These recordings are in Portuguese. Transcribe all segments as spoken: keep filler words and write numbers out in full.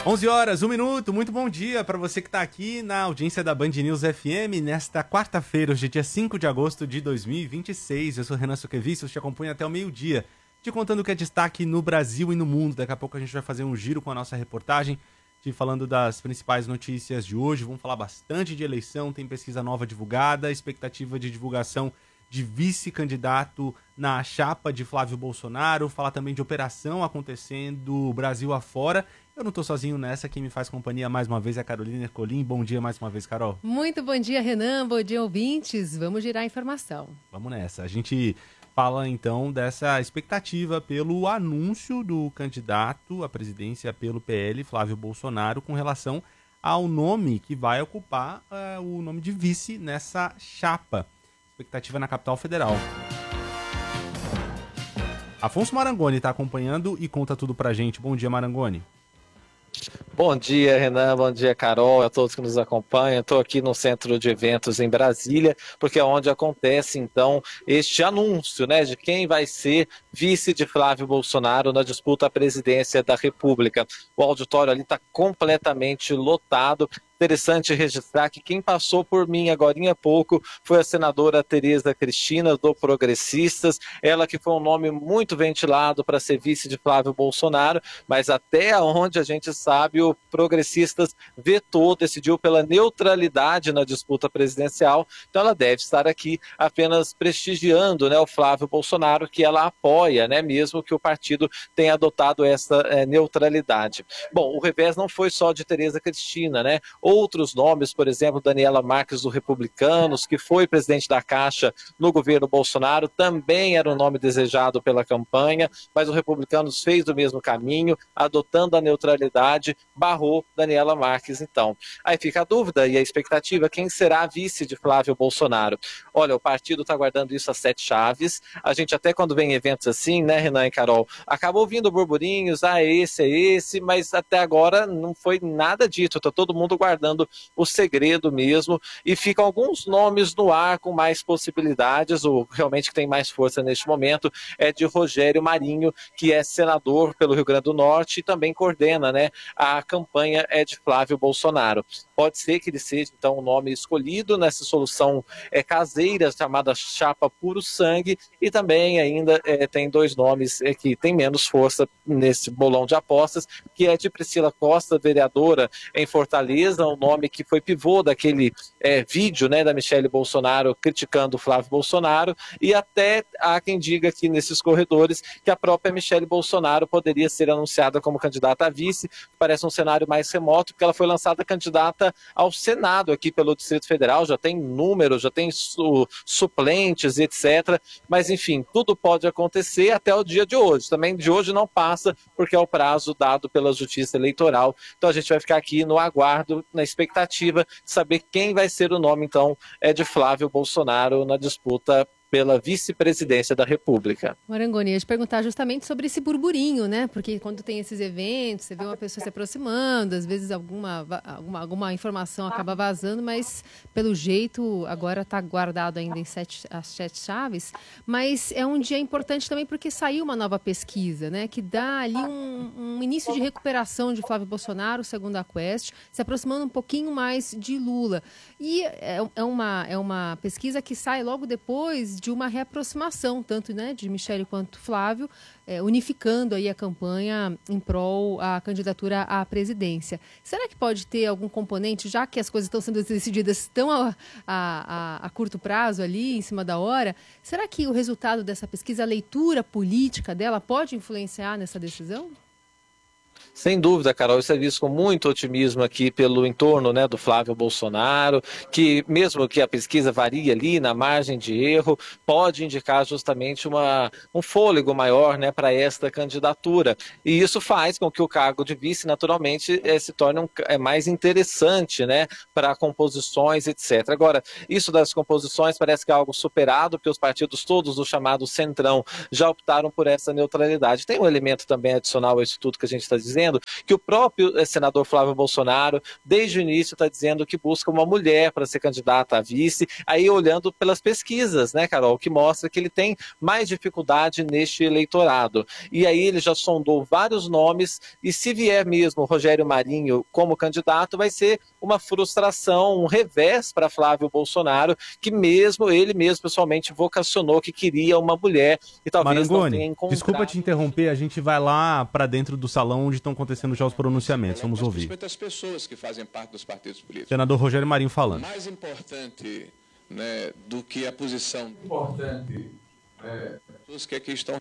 onze horas, um minuto, muito bom dia para você que está aqui na audiência da Band News F M nesta quarta-feira, hoje dia cinco de agosto de dois mil e vinte e seis. Eu sou Renan Suquevicius, te acompanho até o meio-dia, te contando o que é destaque no Brasil e no mundo. Daqui a pouco a gente vai fazer um giro com a nossa reportagem, te falando das principais notícias de hoje. Vamos falar bastante de eleição, tem pesquisa nova divulgada, expectativa de divulgação de vice-candidato na chapa de Flávio Bolsonaro, falar também de operação acontecendo Brasil afora. Eu não tô sozinho nessa, quem me faz companhia mais uma vez é a Carolina Ercolim. Bom dia mais uma vez, Carol. Muito bom dia, Renan, bom dia, ouvintes. Vamos girar a informação. Vamos nessa. A gente fala então dessa expectativa pelo anúncio do candidato à presidência pelo P L, Flávio Bolsonaro, com relação ao nome que vai ocupar uh, o nome de vice nessa chapa. Expectativa na capital federal. Afonso Marangoni está acompanhando e conta tudo pra gente. Bom dia, Marangoni. Bom dia, Renan, bom dia, Carol, a todos que nos acompanham. Estou aqui no Centro de Eventos em Brasília, porque é onde acontece, então, este anúncio, né, de quem vai ser vice de Flávio Bolsonaro na disputa à presidência da República. O auditório ali está completamente lotado. Interessante registrar que quem passou por mim agorinha há pouco foi a senadora Tereza Cristina, do Progressistas, ela que foi um nome muito ventilado para ser vice de Flávio Bolsonaro, mas até onde a gente sabe o Progressistas vetou, decidiu pela neutralidade na disputa presidencial, então ela deve estar aqui apenas prestigiando, né, o Flávio Bolsonaro, que ela apoia, né, mesmo que o partido tenha adotado essa é, neutralidade. Bom, o revés não foi só de Tereza Cristina, né? Outros nomes, por exemplo, Daniela Marques do Republicanos, que foi presidente da Caixa no governo Bolsonaro, também era um nome desejado pela campanha, mas o Republicanos fez o mesmo caminho, adotando a neutralidade, barrou Daniela Marques, então. Aí fica a dúvida e a expectativa, quem será a vice de Flávio Bolsonaro? Olha, o partido está guardando isso a sete chaves, a gente até quando vem em eventos assim, né, Renan e Carol, acaba ouvindo burburinhos, ah, esse é esse, mas até agora não foi nada dito, está todo mundo guardando guardando o segredo mesmo, e ficam alguns nomes no ar com mais possibilidades. O realmente que tem mais força neste momento é de Rogério Marinho, que é senador pelo Rio Grande do Norte e também coordena, né, a campanha é de Flávio Bolsonaro. Pode ser que ele seja, então, o nome escolhido nessa solução é, caseira, chamada chapa puro sangue, e também ainda é, tem dois nomes é, que têm menos força nesse bolão de apostas, que é de Priscila Costa, vereadora em Fortaleza, um nome que foi pivô daquele é, vídeo, né, da Michele Bolsonaro criticando o Flávio Bolsonaro, e até há quem diga aqui nesses corredores que a própria Michele Bolsonaro poderia ser anunciada como candidata a vice. Parece um cenário mais remoto, porque ela foi lançada candidata ao Senado aqui pelo Distrito Federal, já tem números, já tem su suplentes, etcétera. Mas, enfim, tudo pode acontecer até o dia de hoje. Também de hoje não passa, porque é o prazo dado pela Justiça Eleitoral. Então a gente vai ficar aqui no aguardo, na expectativa de saber quem vai ser o nome, então, é de Flávio Bolsonaro na disputa pela vice-presidência da República. Marangoni, eu ia te perguntar justamente sobre esse burburinho, né? Porque quando tem esses eventos, você vê uma pessoa se aproximando, às vezes alguma, alguma, alguma informação acaba vazando, mas pelo jeito agora está guardado ainda em sete, as sete chaves. Mas é um dia importante também porque saiu uma nova pesquisa, né? Que dá ali um, um início de recuperação de Flávio Bolsonaro, segundo a Quest, se aproximando um pouquinho mais de Lula. E é, é, uma, é uma pesquisa que sai logo depois de uma reaproximação, tanto, né, de Michele quanto Flávio, é, unificando aí a campanha em prol à candidatura à presidência. Será que pode ter algum componente, já que as coisas estão sendo decididas tão a, a, a, a curto prazo ali, em cima da hora, será que o resultado dessa pesquisa, a leitura política dela, pode influenciar nessa decisão? Sem dúvida, Carol, isso é visto com muito otimismo aqui pelo entorno, né, do Flávio Bolsonaro, que mesmo que a pesquisa varie ali na margem de erro, pode indicar justamente uma, um fôlego maior, né, para esta candidatura. E isso faz com que o cargo de vice, naturalmente, é, se torne um, é, mais interessante, né, para composições, etcétera. Agora, isso das composições parece que é algo superado, porque os partidos todos do chamado Centrão já optaram por essa neutralidade. Tem um elemento também adicional a isso tudo que a gente está dizendo, dizendo que o próprio eh, senador Flávio Bolsonaro, desde o início, está dizendo que busca uma mulher para ser candidata a vice, aí olhando pelas pesquisas, né, Carol, que mostra que ele tem mais dificuldade neste eleitorado. E aí ele já sondou vários nomes, e se vier mesmo o Rogério Marinho como candidato, vai ser uma frustração, um revés para Flávio Bolsonaro, que mesmo ele mesmo pessoalmente vocacionou que queria uma mulher e talvez Marangoni, não tenha encontrado... desculpa te interromper, a gente vai lá para dentro do salão onde estão acontecendo já os pronunciamentos. Vamos ouvir. Principalmente as pessoas que fazem parte dos partidos políticos. Senador Rogério Marinho falando. Mais importante, né, do que a posição importante é, dos que aqui estão.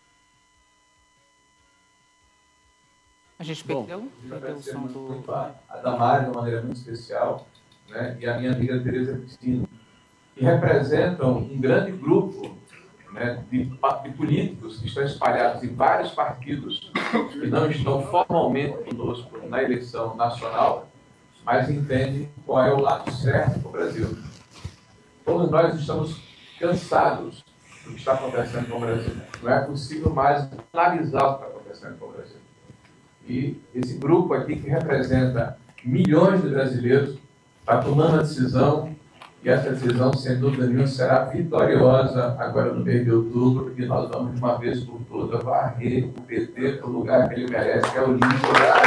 A gente perdeu, perdeu o som do... A Damares, de uma maneira muito especial, né, e a minha amiga Tereza Cristina, que representam um grande grupo, né, de, de políticos que estão espalhados em vários partidos que não estão formalmente conosco na eleição nacional, mas entendem qual é o lado certo para o Brasil. Todos nós estamos cansados do que está acontecendo com o Brasil. Não é possível mais analisar o que está acontecendo com o Brasil. E esse grupo aqui, que representa milhões de brasileiros, está tomando a decisão, e essa decisão, sem dúvida nenhuma, será vitoriosa agora no mês de outubro, porque nós vamos, de uma vez por todas, varrer o P T para o lugar que ele merece, que é o lixo da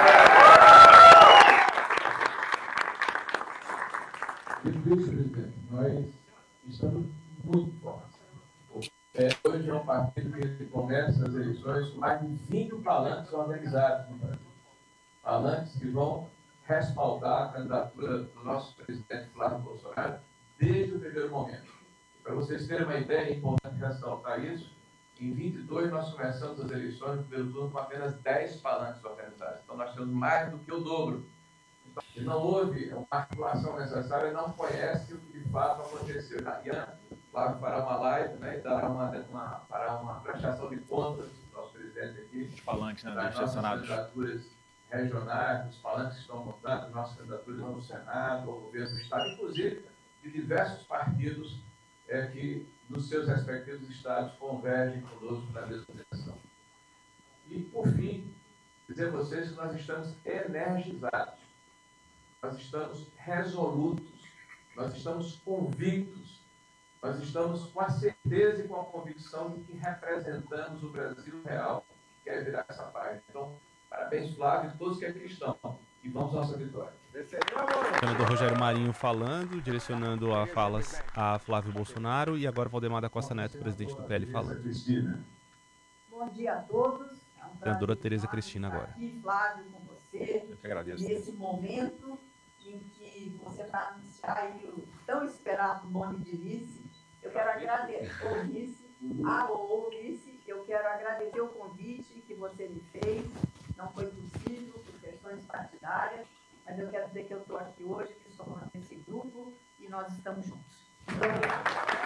presidente, nós estamos muito fortes. É, hoje é um partido que começa as eleições com mais de vinte palanques organizados no Brasil. Palanques que vão respaldar a candidatura do nosso presidente Flávio Bolsonaro desde o primeiro momento. Para vocês terem uma ideia, é importante ressaltar isso, em vinte e dois nós começamos as eleições no primeiro turno com apenas dez palanques organizados. Então nós temos mais do que o dobro. Então, se não houve uma articulação necessária, não conhece o que de fato aconteceu. Amanhã, Flávio fará uma live, né, e dará uma, uma, fará uma prestação de contas do nosso presidente aqui. Palanques, né, das nossas candidaturas regionais, os palanques que estão montados, nossas candidaturas no Senado, ao governo do Estado, inclusive de diversos partidos é, que, nos seus respectivos estados, convergem conosco na mesma direção. E, por fim, dizer a vocês que nós estamos energizados, nós estamos resolutos, nós estamos convictos, nós estamos com a certeza e com a convicção de que representamos o Brasil real, que quer virar essa página. Então, parabéns, Flávio, e todos que aqui estão. E vamos à nossa vitória. Senador Rogério Marinho falando, direcionando a falas a Flávio Bolsonaro, e agora Valdemar da Costa Neto, presidente do P L, falando. Bom dia a todos. É um Senadora Tereza Cristina agora. Aqui, Flávio, com você. Eu que agradeço. Nesse momento em que você vai anunciar aí o tão esperado nome de vice, eu quero agradecer o vice, alô, vice, eu quero agradecer o convite que você me fez. Não foi possível por questões partidárias, mas eu quero dizer que eu estou aqui hoje, que estou nesse grupo e nós estamos juntos. Muito obrigada.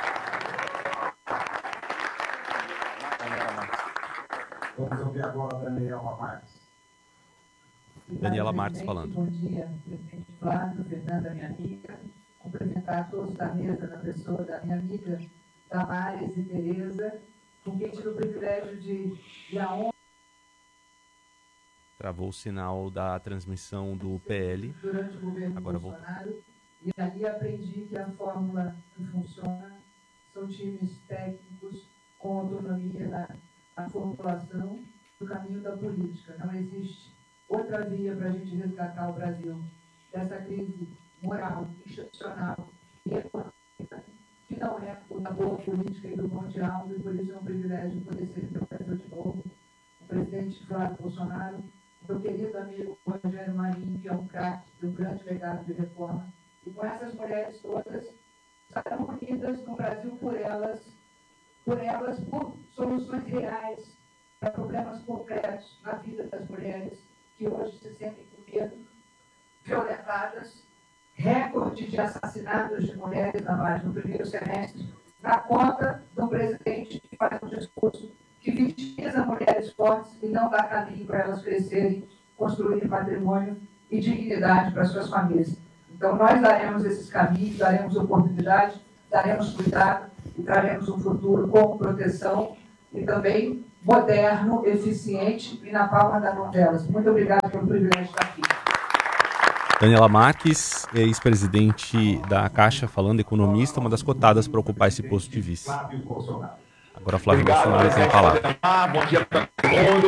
Vamos ouvir agora a Daniela Marques. Daniela Marques falando. Bom dia, presidente Flávio, Fernanda, minha amiga. Cumprimentar todos da mesa, na pessoa da minha amiga Damares e Tereza, com quem tive o privilégio de, de a honra. Travou o sinal da transmissão do P L. Durante o governo Agora Bolsonaro. Voltou. E ali aprendi que a fórmula que funciona são times técnicos com autonomia na, na formulação do caminho da política. Não existe outra via para a gente resgatar o Brasil dessa crise moral, institucional e econômica, que não é da boa política e do bom diálogo, e por isso é um privilégio poder ser interpretador de novo. O presidente Flávio Bolsonaro, meu querido amigo Rogério Marinho, que é um craque de um grande legado de reforma, e com essas mulheres todas, estarão unidas no Brasil por elas, por elas, por soluções reais para problemas concretos na vida das mulheres que hoje se sentem com medo, violentadas, recorde de assassinatos de mulheres na base no primeiro semestre, na conta de um presidente que faz um discurso que vitimiza mulheres fortes e não dá caminho para elas crescerem, construírem patrimônio e dignidade para suas famílias. Então, nós daremos esses caminhos, daremos oportunidade, daremos cuidado e traremos um futuro com proteção e também moderno, eficiente e na palma da mão delas. Muito obrigada pelo privilégio de estar aqui. Daniela Marques, ex-presidente da Caixa, falando, economista, uma das cotadas para ocupar esse posto de vice. Agora Flávio Obrigado, Bolsonaro tem a palavra. Ah, bom dia para todo mundo.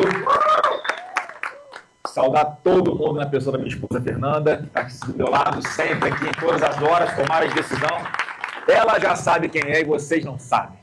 Saudar todo mundo na pessoa da minha esposa Fernanda, que está aqui do meu lado, sempre aqui, em todas as horas, tomar as decisões. Ela já sabe quem é e vocês não sabem.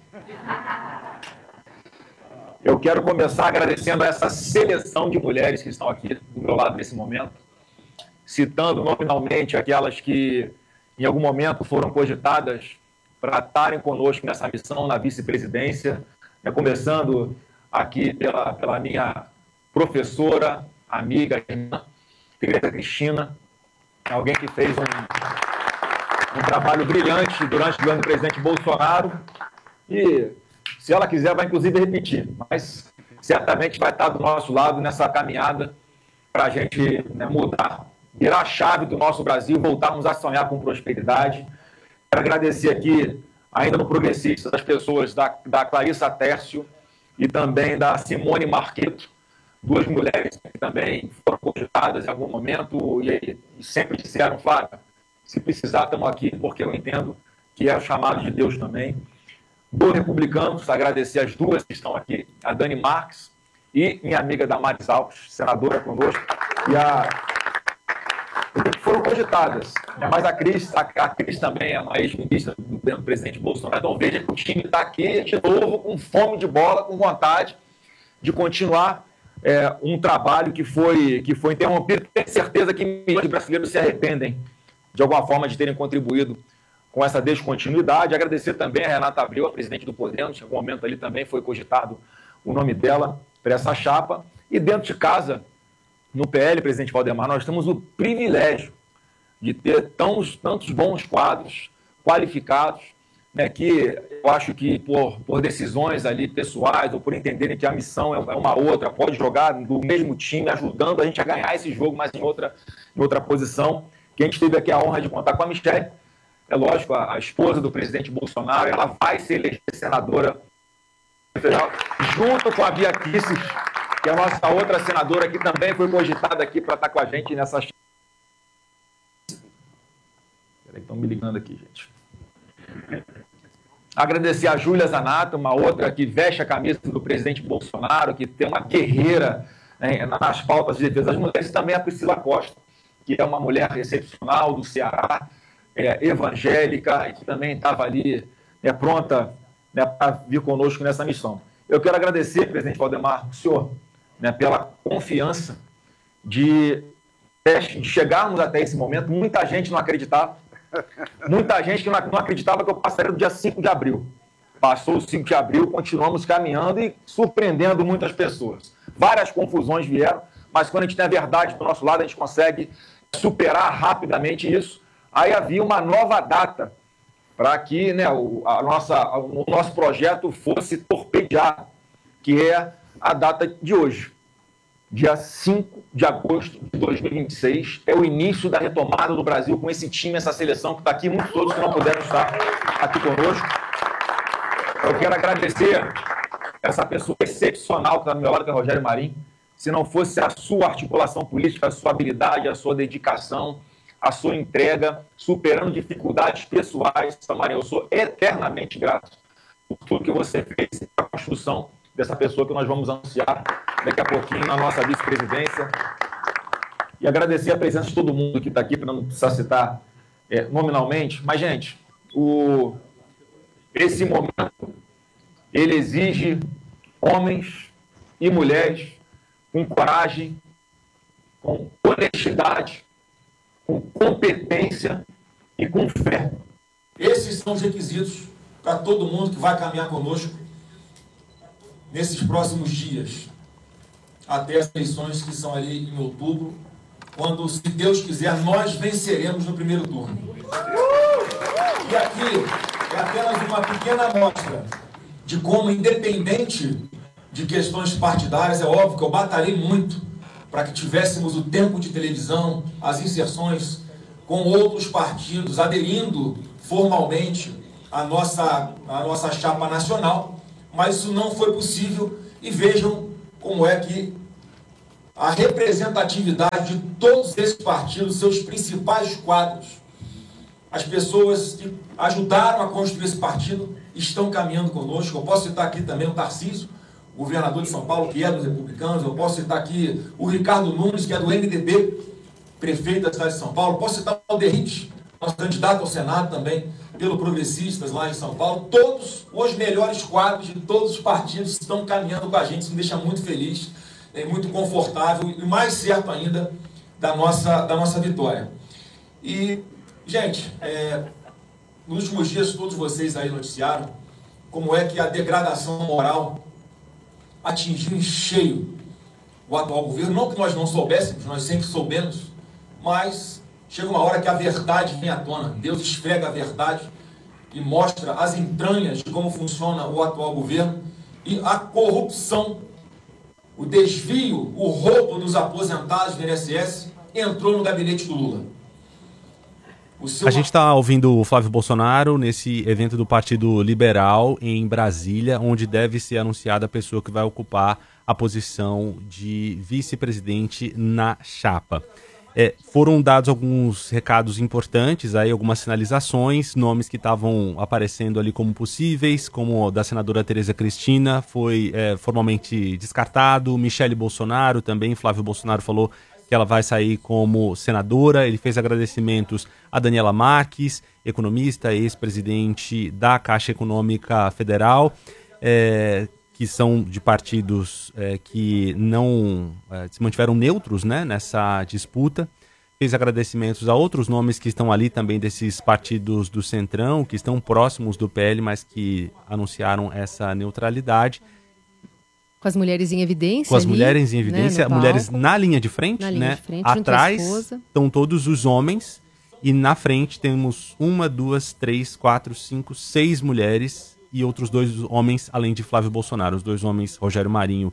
Eu quero começar agradecendo a essa seleção de mulheres que estão aqui do meu lado nesse momento, citando nominalmente aquelas que em algum momento foram cogitadas para estarem conosco nessa missão na vice-presidência, né, começando aqui pela, pela minha professora, amiga, irmã, Tereza Cristina, alguém que fez um, um trabalho brilhante durante o governo do presidente Bolsonaro e, se ela quiser, vai inclusive repetir, mas certamente vai estar do nosso lado nessa caminhada para a gente, né, mudar, virar a chave do nosso Brasil, voltarmos a sonhar com prosperidade. Quero agradecer aqui, ainda no Progressista, as pessoas da, da Clarissa Tércio e também da Simone Marqueto, duas mulheres que também foram cogitadas em algum momento e, e sempre disseram, Flávio, se precisar, estamos aqui, porque eu entendo que é o chamado de Deus também. Do Republicanos, agradecer as duas que estão aqui, a Dani Marques e minha amiga Damares Alves, senadora conosco, e a que foram cogitadas, mas a Cris, a, a Cris também é uma ex-ministra do, do presidente Bolsonaro. Então veja que o time está aqui de novo com fome de bola, com vontade de continuar é, um trabalho que foi, que foi interrompido. Tenho certeza que milhões de brasileiros se arrependem de alguma forma de terem contribuído com essa descontinuidade. Agradecer também a Renata Abreu, a presidente do Podemos, em algum momento ali também foi cogitado o nome dela para essa chapa. E dentro de casa, no P L, presidente Valdemar, nós temos o privilégio de ter tão, tantos bons quadros qualificados, né, que eu acho que por, por decisões ali pessoais ou por entenderem que a missão é uma outra, pode jogar do mesmo time, ajudando a gente a ganhar esse jogo, mas em outra, em outra posição. Que a gente teve aqui a honra de contar com a Michelle, é lógico, a, a esposa do presidente Bolsonaro, ela vai ser eleita senadora federal, junto com a Bia Kicis, que é a nossa outra senadora que também foi cogitada aqui para estar com a gente nessa... Peraí, estão me ligando aqui, gente. Agradecer a Júlia Zanata, uma outra que veste a camisa do presidente Bolsonaro, que tem uma guerreira, né, nas pautas de defesa das mulheres, e também a Priscila Costa, que é uma mulher excepcional do Ceará, é, evangélica, e que também estava ali, né, pronta, né, para vir conosco nessa missão. Eu quero agradecer, presidente Valdemar, o senhor, né, pela confiança de, de chegarmos até esse momento. Muita gente não acreditava, muita gente que não, não acreditava que eu passaria do dia cinco de abril. Passou o cinco de abril, continuamos caminhando e surpreendendo muitas pessoas. Várias confusões vieram, mas quando a gente tem a verdade do nosso lado, a gente consegue superar rapidamente isso. Aí havia uma nova data para que, né, o, a nossa, o nosso projeto fosse torpedeado, que é a data de hoje, dia cinco de agosto de dois mil e vinte e seis, é o início da retomada do Brasil com esse time, essa seleção que está aqui, muitos outros que não puderam estar aqui conosco. Eu quero agradecer essa pessoa excepcional que está do meu lado, que é o Rogério Marinho. Se não fosse a sua articulação política, a sua habilidade, a sua dedicação, a sua entrega, superando dificuldades pessoais, Marinho, eu sou eternamente grato por tudo que você fez para a construção dessa pessoa que nós vamos anunciar daqui a pouquinho na nossa vice-presidência. E agradecer a presença de todo mundo que está aqui, para não precisar citar é, nominalmente. Mas, gente, o... esse momento, ele exige homens e mulheres com coragem, com honestidade, com competência e com fé. Esses são os requisitos para todo mundo que vai caminhar conosco nesses próximos dias, até as eleições que são ali em outubro, quando, se Deus quiser, nós venceremos no primeiro turno. E aqui é apenas uma pequena amostra de como, independente de questões partidárias, é óbvio que eu batalhei muito para que tivéssemos o tempo de televisão, as inserções com outros partidos, aderindo formalmente à nossa, à nossa chapa nacional, mas isso não foi possível e vejam como é que a representatividade de todos esses partidos, seus principais quadros, as pessoas que ajudaram a construir esse partido, estão caminhando conosco. Eu posso citar aqui também o Tarcísio, governador de São Paulo, que é dos republicanos. Eu posso citar aqui o Ricardo Nunes, que é do M D B, prefeito da cidade de São Paulo. Posso citar o Derrite, nosso candidato ao Senado também, pelo Progressistas lá em São Paulo. Todos os melhores quadros de todos os partidos estão caminhando com a gente. Isso me deixa muito feliz, é muito confortável e mais certo ainda da nossa, da nossa vitória. E, gente, é, nos últimos dias todos vocês aí noticiaram como é que a degradação moral atingiu em cheio o atual governo. Não que nós não soubéssemos, nós sempre soubemos, mas chega uma hora que a verdade vem à tona. Deus esfrega a verdade e mostra as entranhas de como funciona o atual governo e a corrupção, o desvio, o roubo dos aposentados do I N S S entrou no gabinete do Lula. Seu... A gente está ouvindo o Flávio Bolsonaro nesse evento do Partido Liberal em Brasília, onde deve ser anunciada a pessoa que vai ocupar a posição de vice-presidente na chapa. É, foram dados alguns recados importantes, aí, algumas sinalizações, nomes que estavam aparecendo ali como possíveis, como o da senadora Tereza Cristina, foi é, formalmente descartado. Michele Bolsonaro também, Flávio Bolsonaro falou que ela vai sair como senadora. Ele fez agradecimentos a Daniela Marques, economista, ex-presidente da Caixa Econômica Federal, é, que são de partidos é, que não é, se mantiveram neutros, né, nessa disputa. Fez agradecimentos a outros nomes que estão ali também desses partidos do Centrão, que estão próximos do P L, mas que anunciaram essa neutralidade. Com as mulheres em evidência. Com as ali, mulheres em evidência, né, mulheres na linha de frente, na linha né? de frente, atrás estão todos os homens e na frente temos uma, duas, três, quatro, cinco, seis mulheres e outros dois homens, além de Flávio Bolsonaro. Os dois homens, Rogério Marinho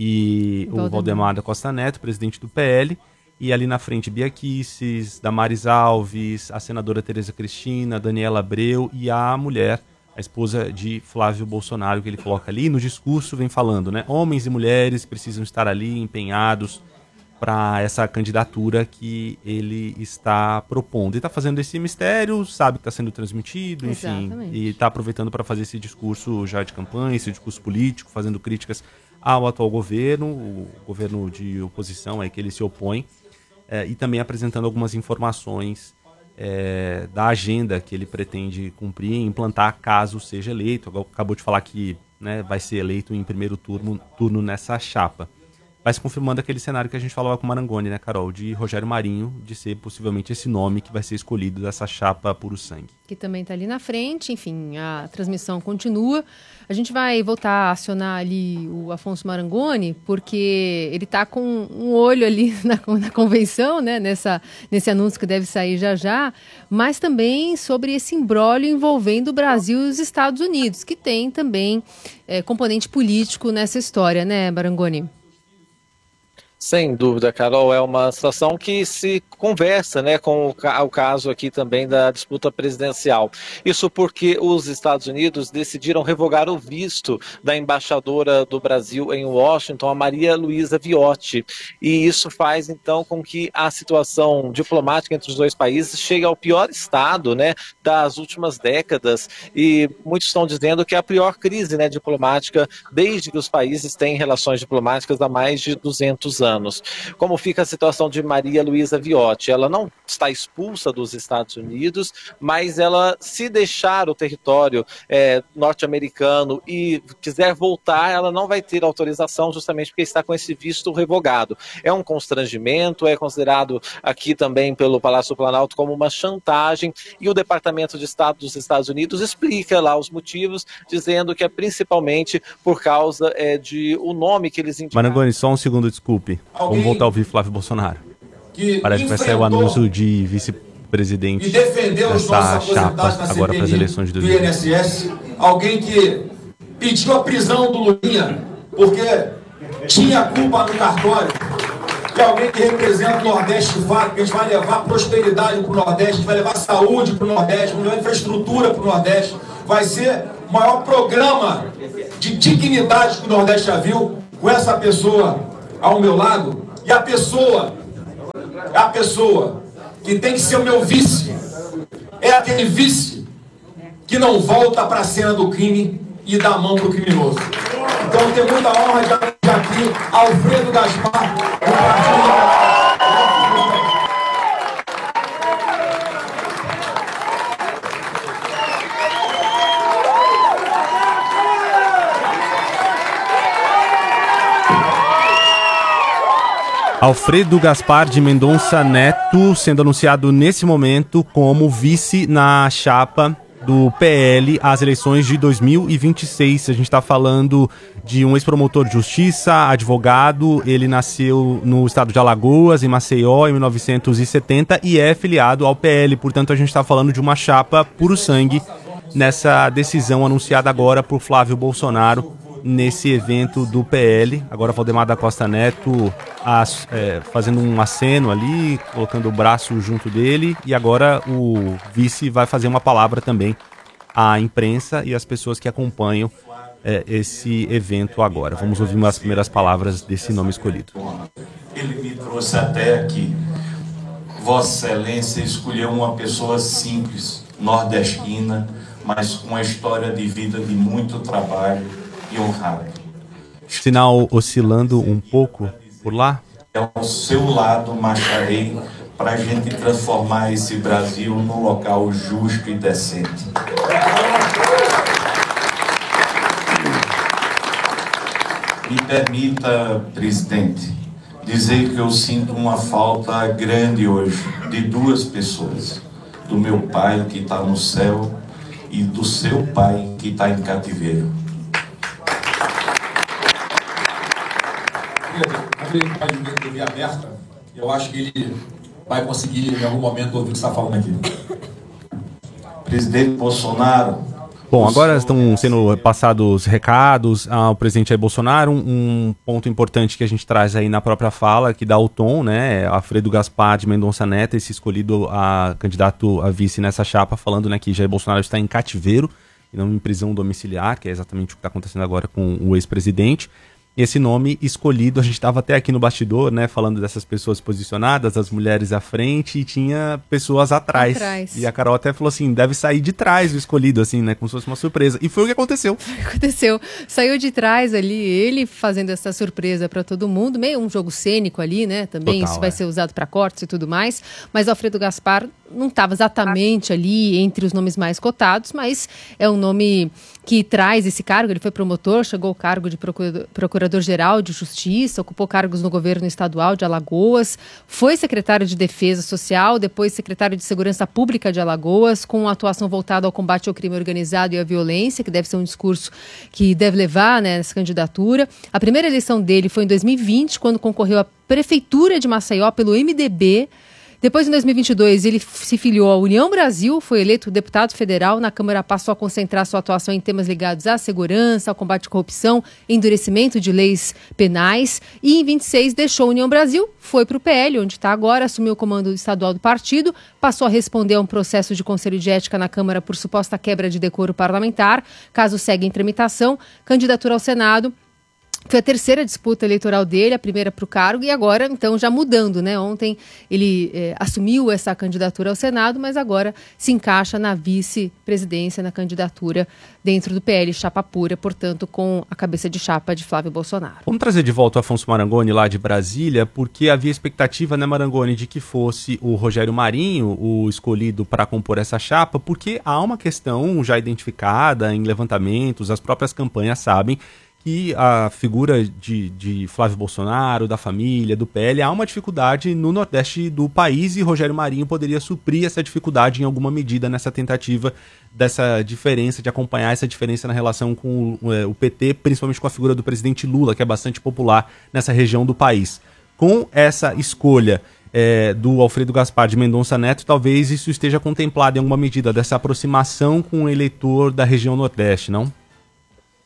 e Valdemar. o Valdemar da Costa Neto, presidente do P L. E ali na frente, Bia Kicis, Damares Alves, a senadora Tereza Cristina, Daniela Abreu e a mulher, a esposa de Flávio Bolsonaro, que ele coloca ali. No discurso vem falando, né? Homens e mulheres precisam estar ali empenhados para essa candidatura que ele está propondo. Ele está fazendo esse mistério, sabe que está sendo transmitido, enfim. Exatamente. E está aproveitando para fazer esse discurso já de campanha, esse discurso político, fazendo críticas ao atual governo, o governo de oposição, é que ele se opõe, é, e também apresentando algumas informações É, da agenda que ele pretende cumprir e implantar caso seja eleito. Acabou de falar que, né, vai ser eleito em primeiro turno, turno nessa chapa. Vai se confirmando aquele cenário que a gente falava com o Marangoni, né, Carol? De Rogério Marinho, de ser possivelmente esse nome que vai ser escolhido dessa chapa puro sangue. Que também está ali na frente, enfim, a transmissão continua. A gente vai voltar a acionar ali o Afonso Marangoni, porque ele está com um olho ali na, na convenção, né, nessa, nesse anúncio que deve sair já já, mas também sobre esse imbróglio envolvendo o Brasil e os Estados Unidos, que tem também é, componente político nessa história, né, Marangoni? Sem dúvida, Carol, é uma situação que se conversa, né, com o, ca- o caso aqui também da disputa presidencial. Isso porque os Estados Unidos decidiram revogar o visto da embaixadora do Brasil em Washington, a Maria Luísa Viotti. E isso faz, então, com que a situação diplomática entre os dois países chegue ao pior estado, né, das últimas décadas. E muitos estão dizendo que é a pior crise, né, diplomática desde que os países têm relações diplomáticas há mais de duzentos anos. Anos. Como fica a situação de Maria Luísa Viotti? Ela não está expulsa dos Estados Unidos, mas ela, se deixar o território é, norte-americano e quiser voltar, ela não vai ter autorização, justamente porque está com esse visto revogado. É um constrangimento, é considerado aqui também pelo Palácio do Planalto como uma chantagem, e o Departamento de Estado dos Estados Unidos explica lá os motivos, dizendo que é principalmente por causa é, de o nome que eles indicaram. Marangoni, só um segundo, desculpe. Alguém Vamos voltar a ouvir Flávio Bolsonaro. Que Parece que vai sair o anúncio de vice-presidente e defendeu os nossos dessa aposentados chapa na agora para as eleições de do dois I mil e vinte. N S S, alguém que pediu a prisão do Lulinha porque tinha culpa no cartório, que é alguém que representa o Nordeste de fato, que a gente vai levar prosperidade para o Nordeste, a gente vai levar saúde para o Nordeste, vai levar infraestrutura para o Nordeste, vai ser o maior programa de dignidade que o Nordeste já viu, com essa pessoa ao meu lado, e a pessoa, a pessoa que tem que ser o meu vice, é aquele vice que não volta para a cena do crime e dá a mão para o criminoso. Então eu tenho muita honra de apresentar aqui Alfredo Gaspar, do Partido Alfredo Gaspar de Mendonça Neto sendo anunciado nesse momento como vice na chapa do P L às eleições de dois mil e vinte e seis. A gente está falando de um ex-promotor de justiça, advogado. Ele nasceu no estado de Alagoas, em Maceió, em mil novecentos e setenta e é filiado ao P L. Portanto, a gente está falando de uma chapa puro sangue nessa decisão anunciada agora por Flávio Bolsonaro nesse evento do P L. Agora Valdemar da Costa Neto as, é, fazendo um aceno ali, colocando o braço junto dele, e agora o vice vai fazer uma palavra também à imprensa e às pessoas que acompanham é, esse evento agora. Vamos ouvir umas primeiras palavras desse nome escolhido. Ele me trouxe até aqui. Vossa Excelência escolheu uma pessoa simples, nordestina, mas com uma história de vida de muito trabalho e honrado. Sinal oscilando um pouco por lá. Ao seu lado marcharei para a gente transformar esse Brasil num local justo e decente. Me permita, presidente, dizer que eu sinto uma falta grande hoje de duas pessoas. Do meu pai, que está no céu, e do seu pai, que está em cativeiro. Ele vai de T V aberta, eu acho que ele vai conseguir em algum momento ouvir o que você está falando aqui. Presidente Bolsonaro. Bom, agora estão sendo passados recados ao presidente Jair Bolsonaro. Um, um ponto importante que a gente traz aí na própria fala, que dá o tom, né? Alfredo Gaspar de Mendonça Neto, esse escolhido a candidato a vice nessa chapa, falando, né, que Jair Bolsonaro está em cativeiro e não em prisão domiciliar, que é exatamente o que está acontecendo agora com o ex-presidente. Esse nome escolhido, a gente estava até aqui no bastidor, né, falando dessas pessoas posicionadas, as mulheres à frente, e tinha pessoas atrás. atrás. E a Carol até falou assim, deve sair de trás o escolhido, assim, né, como se fosse uma surpresa. E foi o que aconteceu. Aconteceu. Saiu de trás ali, ele fazendo essa surpresa para todo mundo, meio um jogo cênico ali, né, também. Total, isso vai é. ser usado para cortes e tudo mais. Mas Alfredo Gaspar não estava exatamente ali entre os nomes mais cotados, mas é um nome que traz esse cargo. Ele foi promotor, chegou ao cargo de procurador, procurador-geral de Justiça, ocupou cargos no governo estadual de Alagoas, foi secretário de Defesa Social, depois secretário de Segurança Pública de Alagoas, com atuação voltada ao combate ao crime organizado e à violência, que deve ser um discurso que deve levar, né, nessa candidatura. A primeira eleição dele foi em dois mil e vinte, quando concorreu à Prefeitura de Maceió pelo M D B. Depois, em dois mil e vinte e dois, ele se filiou à União Brasil, foi eleito deputado federal. Na Câmara passou a concentrar sua atuação em temas ligados à segurança, ao combate à corrupção, endurecimento de leis penais. E em vinte e seis deixou a União Brasil, foi para o P L, onde está agora, assumiu o comando estadual do partido, passou a responder a um processo de conselho de ética na Câmara por suposta quebra de decoro parlamentar. Caso segue em tramitação, candidatura ao Senado. Foi a terceira disputa eleitoral dele, a primeira para o cargo, e agora, então, já mudando, né? Ontem ele eh, assumiu essa candidatura ao Senado, mas agora se encaixa na vice-presidência, na candidatura dentro do P L, chapa pura, portanto, com a cabeça de chapa de Flávio Bolsonaro. Vamos trazer de volta o Afonso Marangoni, lá de Brasília, porque havia expectativa, né, Marangoni, de que fosse o Rogério Marinho o escolhido para compor essa chapa, porque há uma questão já identificada em levantamentos, as próprias campanhas sabem que a figura de, de Flávio Bolsonaro, da família, do P L, há uma dificuldade no Nordeste do país e Rogério Marinho poderia suprir essa dificuldade em alguma medida nessa tentativa dessa diferença, de acompanhar essa diferença na relação com o, é, o P T, principalmente com a figura do presidente Lula, que é bastante popular nessa região do país. Com essa escolha é, do Alfredo Gaspar de Mendonça Neto, talvez isso esteja contemplado em alguma medida dessa aproximação com o eleitor da região Nordeste, não?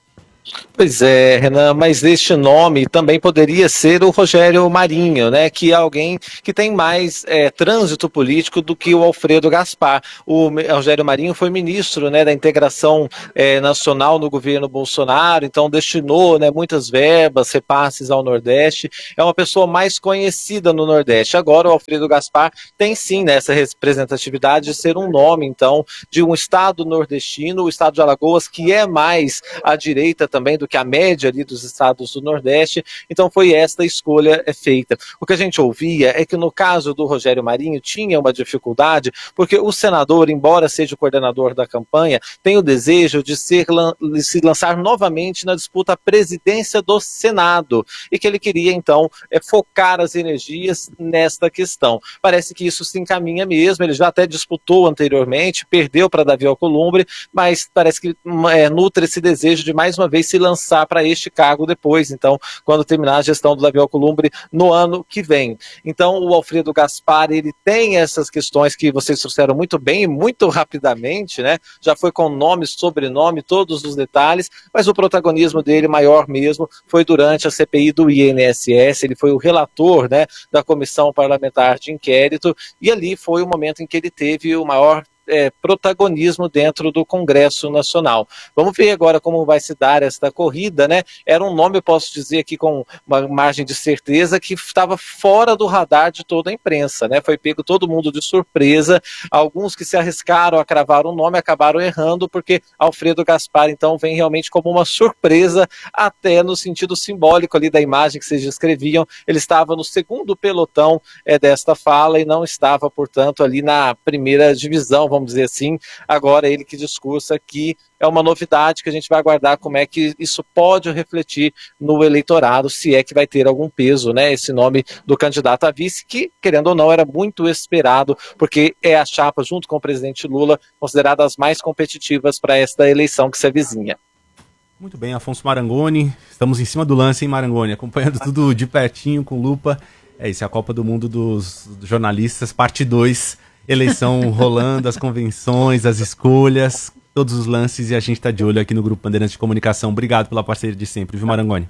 Pois é, Renan, mas este nome também poderia ser o Rogério Marinho, né? Que é alguém que tem mais é, trânsito político do que o Alfredo Gaspar. O Rogério Marinho foi ministro, né, da integração é, nacional no governo Bolsonaro, então destinou, né, muitas verbas, repasses ao Nordeste. É uma pessoa mais conhecida no Nordeste. Agora o Alfredo Gaspar tem sim, né, essa representatividade de ser um nome, então, de um estado nordestino, o estado de Alagoas, que é mais à direita também do que a média ali dos estados do Nordeste, então foi esta escolha feita. O que a gente ouvia é que no caso do Rogério Marinho tinha uma dificuldade, porque o senador, embora seja o coordenador da campanha, tem o desejo de ser, se lançar novamente na disputa à presidência do Senado, e que ele queria então é, focar as energias nesta questão. Parece que isso se encaminha mesmo, ele já até disputou anteriormente, perdeu para Davi Alcolumbre, mas parece que é, nutre esse desejo de mais uma vez se lançar para este cargo depois, então, quando terminar a gestão do Davi Alcolumbre no ano que vem. Então, o Alfredo Gaspar, ele tem essas questões que vocês trouxeram muito bem e muito rapidamente, né? Já foi com nome, sobrenome, todos os detalhes, mas o protagonismo dele maior mesmo foi durante a C P I do I N S S, ele foi o relator, né, da Comissão Parlamentar de Inquérito, e ali foi o momento em que ele teve o maior É, protagonismo dentro do Congresso Nacional. Vamos ver agora como vai se dar esta corrida, né? Era um nome, eu posso dizer aqui com uma margem de certeza, que estava fora do radar de toda a imprensa, né? Foi pego todo mundo de surpresa, alguns que se arriscaram a cravar um nome acabaram errando, porque Alfredo Gaspar, então, vem realmente como uma surpresa, até no sentido simbólico ali da imagem que vocês descreviam, ele estava no segundo pelotão é, desta fala e não estava, portanto, ali na primeira divisão, vamos dizer assim. Agora ele que discursa que é uma novidade que a gente vai aguardar como é que isso pode refletir no eleitorado, se é que vai ter algum peso, né, esse nome do candidato a vice, que, querendo ou não, era muito esperado, porque é a chapa, junto com o presidente Lula, considerada as mais competitivas para esta eleição que se avizinha. Muito bem, Afonso Marangoni, estamos em cima do lance, hein, Marangoni, acompanhando tudo de pertinho, com lupa. É isso, é a Copa do Mundo dos Jornalistas, parte dois, eleição rolando, as convenções, as escolhas, todos os lances, e a gente está de olho aqui no Grupo Bandeirantes de Comunicação. Obrigado pela parceria de sempre, viu, Marangoni?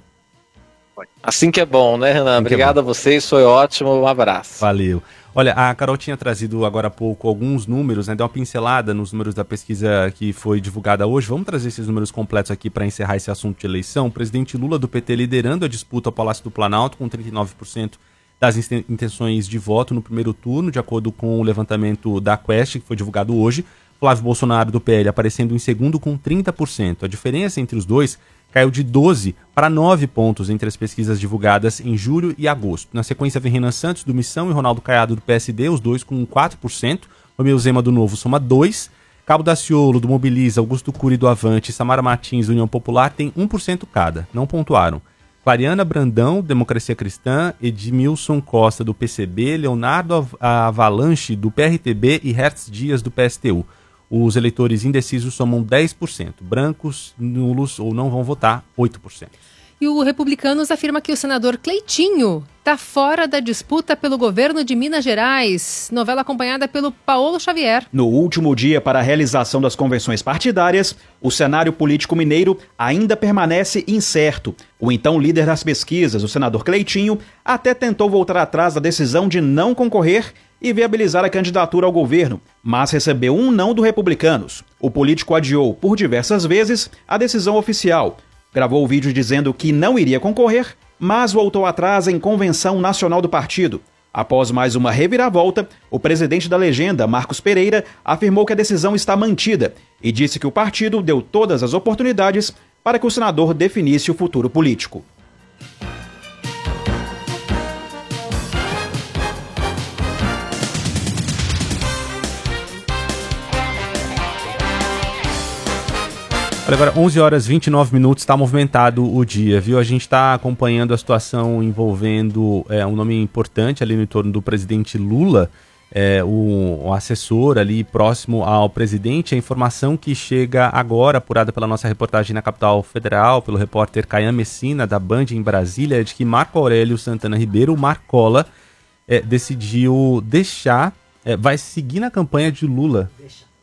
Assim que é bom, né, Renan? Assim Obrigado é a vocês, foi ótimo, um abraço. Valeu. Olha, a Carol tinha trazido agora há pouco alguns números, né? Deu uma pincelada nos números da pesquisa que foi divulgada hoje. Vamos trazer esses números completos aqui para encerrar esse assunto de eleição. O presidente Lula do P T liderando a disputa ao Palácio do Planalto com trinta e nove por cento das intenções de voto no primeiro turno, de acordo com o levantamento da Quest, que foi divulgado hoje. Flávio Bolsonaro do P L aparecendo em segundo com trinta por cento. A diferença entre os dois caiu de doze para nove pontos entre as pesquisas divulgadas em julho e agosto. Na sequência vem Renan Santos do Missão e Ronaldo Caiado do P S D, os dois com quatro por cento. Romeu Zema do Novo soma dois. Cabo Daciolo do Mobiliza, Augusto Cury do Avante e Samara Martins do União Popular tem um por cento cada, não pontuaram. Clariana Brandão, Democracia Cristã, Edmilson Costa, do P C B, Leonardo Avalanche, do P R T B e Hertz Dias, do P S T U. Os eleitores indecisos somam dez por cento. Brancos, nulos ou não vão votar, oito por cento. E o Republicanos afirma que o senador Cleitinho está fora da disputa pelo governo de Minas Gerais. Novela acompanhada pelo Paulo Xavier. No último dia para a realização das convenções partidárias, o cenário político mineiro ainda permanece incerto. O então líder das pesquisas, o senador Cleitinho, até tentou voltar atrás da decisão de não concorrer e viabilizar a candidatura ao governo, mas recebeu um não do Republicanos. O político adiou por diversas vezes a decisão oficial. Gravou o vídeo dizendo que não iria concorrer, mas voltou atrás em convenção nacional do partido. Após mais uma reviravolta, o presidente da legenda, Marcos Pereira, afirmou que a decisão está mantida e disse que o partido deu todas as oportunidades para que o senador definisse o futuro político. Olha, agora onze horas e vinte e nove minutos, está movimentado o dia, viu? A gente está acompanhando a situação envolvendo é, um nome importante ali no entorno do presidente Lula, é, o, o assessor ali próximo ao presidente. A informação que chega agora, apurada pela nossa reportagem na capital federal, pelo repórter Caian Messina, da Band em Brasília, é de que Marco Aurélio Santana Ribeiro, o Marcola, é, decidiu deixar, é, vai seguir na campanha de Lula. Deixa.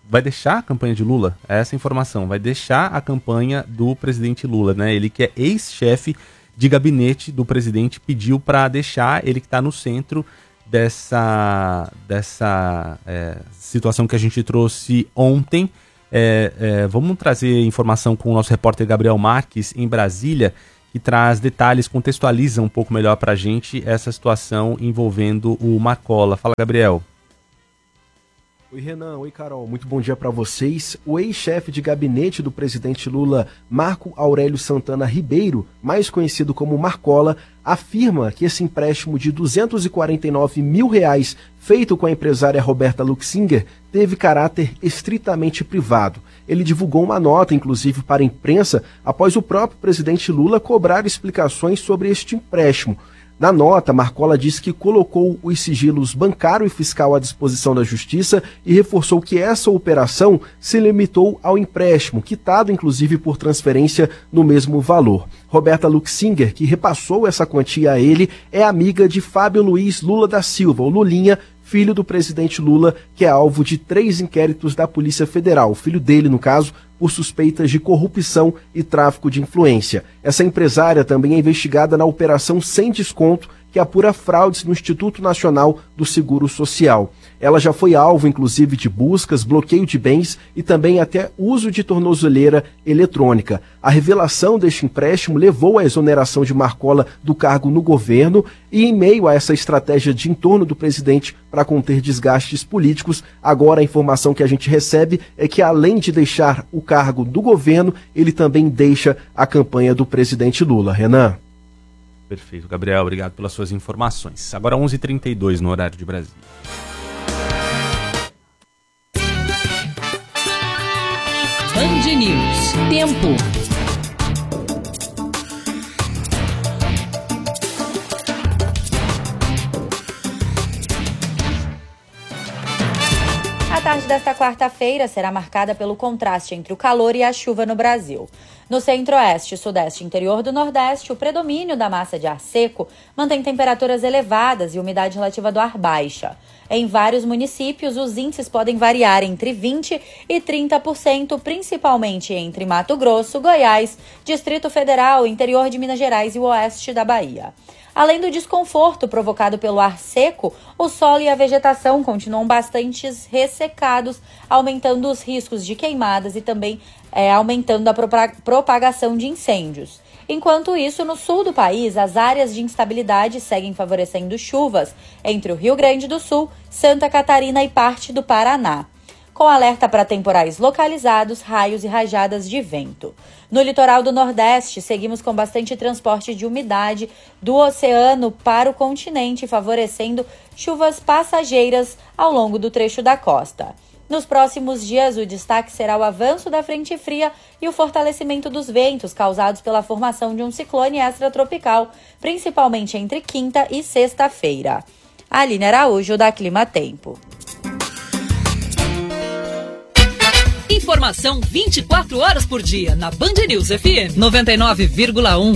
vai deixar a campanha de Lula? É essa informação, vai deixar a campanha do presidente Lula, né? Ele que é ex-chefe de gabinete do presidente, pediu para deixar, ele que está no centro dessa, dessa é, situação que a gente trouxe ontem. É, é, vamos trazer informação com o nosso repórter Gabriel Marques, em Brasília, que traz detalhes, contextualiza um pouco melhor para a gente essa situação envolvendo o Marcola. Fala, Gabriel. Oi, Renan. Oi, Carol. Muito bom dia para vocês. O ex-chefe de gabinete do presidente Lula, Marco Aurélio Santana Ribeiro, mais conhecido como Marcola, afirma que esse empréstimo de duzentos e quarenta e nove mil reais feito com a empresária Roberta Luxinger teve caráter estritamente privado. Ele divulgou uma nota, inclusive, para a imprensa, após o próprio presidente Lula cobrar explicações sobre este empréstimo. Na nota, Marcola disse que colocou os sigilos bancário e fiscal à disposição da Justiça e reforçou que essa operação se limitou ao empréstimo, quitado inclusive por transferência no mesmo valor. Roberta Luxinger, que repassou essa quantia a ele, é amiga de Fábio Luiz Lula da Silva, o Lulinha, filho do presidente Lula, que é alvo de três inquéritos da Polícia Federal, o filho dele, no caso, por suspeitas de corrupção e tráfico de influência. Essa empresária também é investigada na Operação Sem Desconto, que apura fraudes no Instituto Nacional do Seguro Social. Ela já foi alvo, inclusive, de buscas, bloqueio de bens e também até uso de tornozeleira eletrônica. A revelação deste empréstimo levou à exoneração de Marcola do cargo no governo e, em meio a essa estratégia de entorno do presidente para conter desgastes políticos, agora a informação que a gente recebe é que, além de deixar o cargo do governo, ele também deixa a campanha do presidente Lula. Renan? Perfeito, Gabriel, obrigado pelas suas informações. Agora onze e trinta e dois no horário de Brasília. Band News. Tempo. A tarde desta quarta-feira será marcada pelo contraste entre o calor e a chuva no Brasil. No centro-oeste, sudeste e interior do nordeste, o predomínio da massa de ar seco mantém temperaturas elevadas e umidade relativa do ar baixa. Em vários municípios, os índices podem variar entre vinte por cento e trinta por cento, principalmente entre Mato Grosso, Goiás, Distrito Federal, interior de Minas Gerais e o oeste da Bahia. Além do desconforto provocado pelo ar seco, o solo e a vegetação continuam bastante ressecados, aumentando os riscos de queimadas e também é, aumentando a propagação de incêndios. Enquanto isso, no sul do país, as áreas de instabilidade seguem favorecendo chuvas entre o Rio Grande do Sul, Santa Catarina e parte do Paraná, com alerta para temporais localizados, raios e rajadas de vento. No litoral do Nordeste, seguimos com bastante transporte de umidade do oceano para o continente, favorecendo chuvas passageiras ao longo do trecho da costa. Nos próximos dias, o destaque será o avanço da frente fria e o fortalecimento dos ventos causados pela formação de um ciclone extratropical, principalmente entre quinta e sexta-feira. Aline Araújo, da Clima Tempo. Informação vinte e quatro horas por dia na Band News F M noventa e nove vírgula um.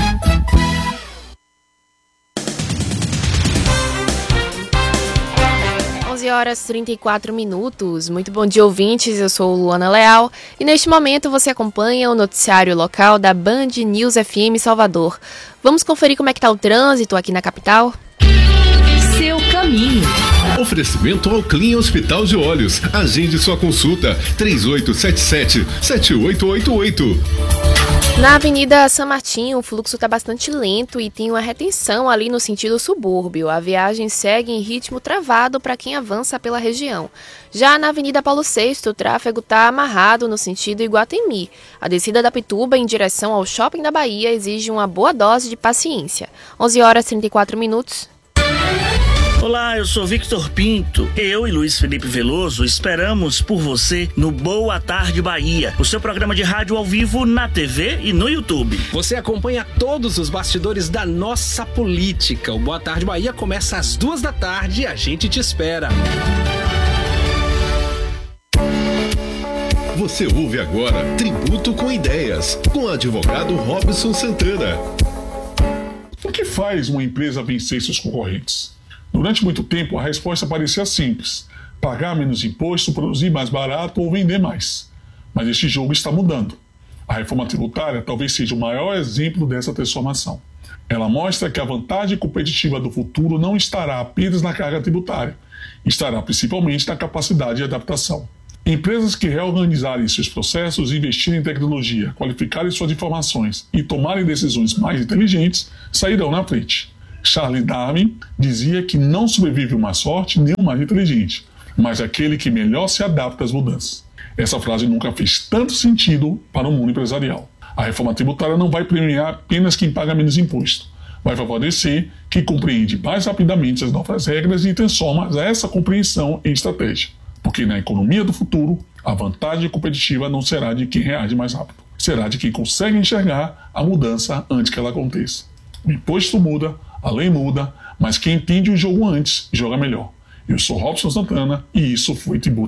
onze horas e trinta e quatro minutos. Muito bom dia, ouvintes. Eu sou Luana Leal e neste momento você acompanha o noticiário local da Band News F M Salvador. Vamos conferir como é que tá o trânsito aqui na capital? Seu caminho. Oferecimento ao Clean Hospital de Olhos. Agende sua consulta três oito sete sete, sete oito oito oito. Na Avenida São Martinho, o fluxo está bastante lento e tem uma retenção ali no sentido subúrbio. A viagem segue em ritmo travado para quem avança pela região. Já na Avenida Paulo sexto, o tráfego está amarrado no sentido Iguatemi. A descida da Pituba em direção ao Shopping da Bahia exige uma boa dose de paciência. onze horas e trinta e quatro minutos. Olá, eu sou Victor Pinto. Eu e Luiz Felipe Veloso esperamos por você no Boa Tarde Bahia, o seu programa de rádio ao vivo na T V e no YouTube. Você acompanha todos os bastidores da nossa política. O Boa Tarde Bahia começa às duas da tarde e a gente te espera. Você ouve agora Tributo com Ideias, com o advogado Robson Santana. O que faz uma empresa vencer seus concorrentes? Durante muito tempo, a resposta parecia simples: pagar menos imposto, produzir mais barato ou vender mais. Mas este jogo está mudando. A reforma tributária talvez seja o maior exemplo dessa transformação. Ela mostra que a vantagem competitiva do futuro não estará apenas na carga tributária, estará principalmente na capacidade de adaptação. Empresas que reorganizarem seus processos, investirem em tecnologia, qualificarem suas informações e tomarem decisões mais inteligentes, sairão na frente. Charles Darwin dizia que não sobrevive o mais forte nem o mais inteligente, mas aquele que melhor se adapta às mudanças. Essa frase nunca fez tanto sentido para o mundo empresarial. A reforma tributária não vai premiar apenas quem paga menos imposto. Vai favorecer quem compreende mais rapidamente as novas regras e transforma essa compreensão em estratégia. Porque na economia do futuro, a vantagem competitiva não será de quem reage mais rápido. Será de quem consegue enxergar a mudança antes que ela aconteça. O imposto muda, a lei muda, mas quem entende o jogo antes, joga melhor. Eu sou Robson Santana e isso foi Tributo.